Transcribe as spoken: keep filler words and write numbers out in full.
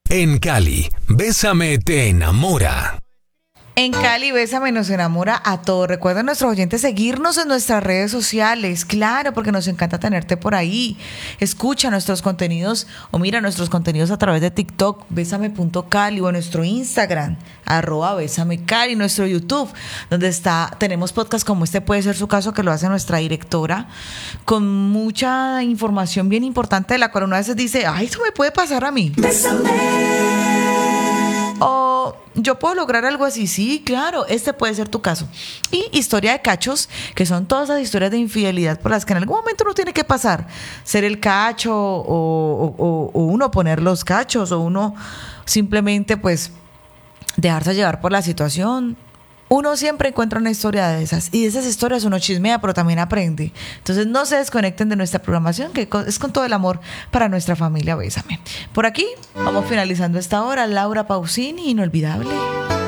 En Cali, Bésame te enamora. En Cali, Bésame nos enamora a todos. Recuerden, nuestros oyentes, seguirnos en nuestras redes sociales. Claro, porque nos encanta tenerte por ahí. Escucha nuestros contenidos o mira nuestros contenidos a través de TikTok, bésame punto cali, o nuestro Instagram, arroba Bésame Cali, nuestro YouTube, donde está, tenemos podcasts como este, puede ser su caso, que lo hace nuestra directora, con mucha información bien importante, de la cual una vez dice, ay, eso me puede pasar a mí. Bésame. O yo puedo lograr algo así, sí, claro, este puede ser tu caso. Y historia de cachos, que son todas las historias de infidelidad por las que en algún momento uno tiene que pasar. Ser el cacho o, o, o uno poner los cachos o uno simplemente pues dejarse llevar por la situación. Uno siempre encuentra una historia de esas y de esas historias uno chismea, pero también aprende. Entonces no se desconecten de nuestra programación, que es con todo el amor para nuestra familia Bésame. Por aquí vamos finalizando esta hora. Laura Pausini, inolvidable.